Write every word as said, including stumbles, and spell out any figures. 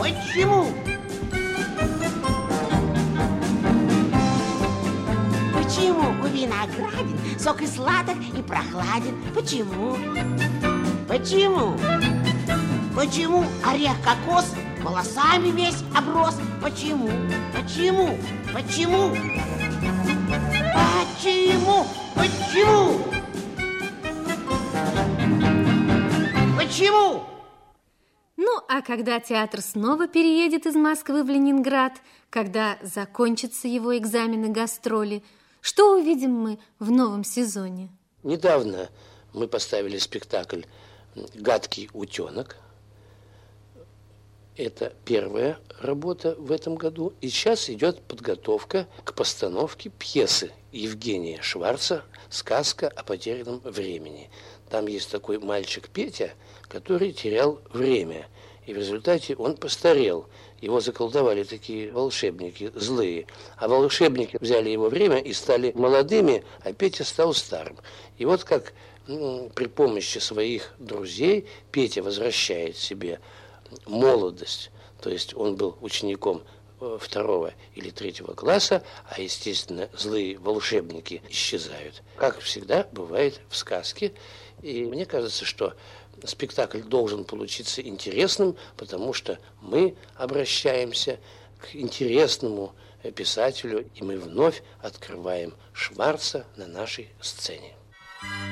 Почему? Почему у виноградин сок и сладок, и прохладен? Почему? Почему? Почему орех кокос волосами весь оброс? Почему? Почему? Почему? Почему? Почему? Почему? Ну, а когда театр снова переедет из Москвы в Ленинград, когда закончатся его экзамены, гастроли, что увидим мы в новом сезоне? Недавно мы поставили спектакль «Гадкий утенок». Это первая работа в этом году. И сейчас идет подготовка к постановке пьесы Евгения Шварца «Сказка о потерянном времени». Там есть такой мальчик Петя, который терял время. И в результате он постарел. Его заколдовали такие волшебники злые. А волшебники взяли его время и стали молодыми, а Петя стал старым. И вот как ну, при помощи своих друзей Петя возвращает себе молодость. То есть он был учеником второго или третьего класса, а, естественно, злые волшебники исчезают. Как всегда бывает в сказке. И мне кажется, что спектакль должен получиться интересным, потому что мы обращаемся к интересному писателю, и мы вновь открываем Шварца на нашей сцене.